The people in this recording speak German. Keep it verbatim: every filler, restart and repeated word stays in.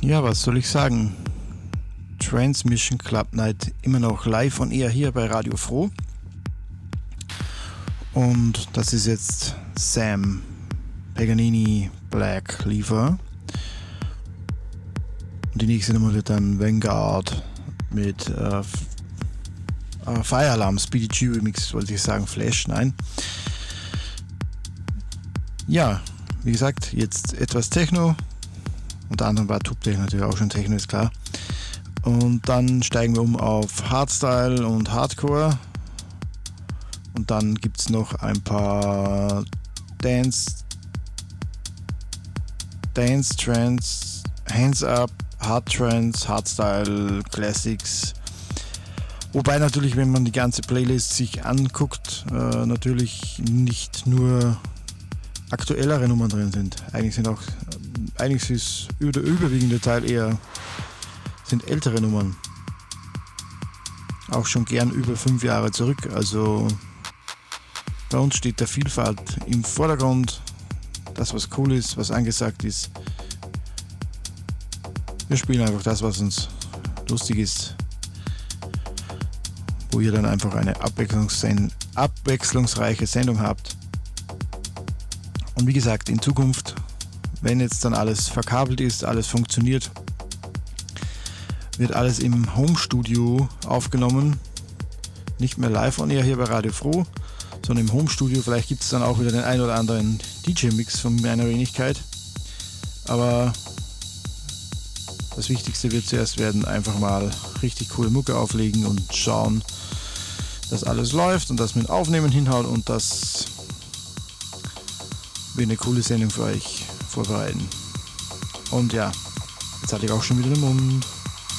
Ja, was soll ich sagen? Transmission Club Night immer noch live on air hier bei Radio Froh. Und das ist jetzt Sam Paganini Black Liefer. Und die nächste Nummer wird dann Vanguard mit äh, äh, Fire Alarm Speedy G Remix, wollte ich sagen, Flash, nein. Ja, wie gesagt, jetzt etwas Techno. Unter anderem war Tube natürlich auch schon Techno, ist klar. Und dann steigen wir um auf Hardstyle und Hardcore. Und dann gibt es noch ein paar Dance, Dance, Trance, Hands Up, Hard Trance, Hardstyle, Classics. Wobei natürlich, wenn man die ganze Playlist sich anguckt, äh, natürlich nicht nur aktuellere Nummern drin sind. Eigentlich sind auch, eigentlich ist der überwiegende Teil eher sind ältere Nummern. Auch schon gern über fünf Jahre zurück. Also bei uns steht der Vielfalt im Vordergrund. Das, was cool ist, was angesagt ist. Wir spielen einfach das, was uns lustig ist. Wo ihr dann einfach eine abwechslungs- abwechslungsreiche Sendung habt. Und wie gesagt, in Zukunft, wenn jetzt dann alles verkabelt ist, alles funktioniert, wird alles im Home-Studio aufgenommen. Nicht mehr live on air hier bei Radio Froh, sondern im Home-Studio. Vielleicht gibt es dann auch wieder den ein oder anderen D J-Mix von meiner Wenigkeit. Aber das Wichtigste wird zuerst werden, einfach mal richtig coole Mucke auflegen und schauen, dass alles läuft und dass mit Aufnehmen hinhaut und dass wir eine coole Sendung für euch vorbereiten. Und ja, jetzt hatte ich auch schon wieder den Mund.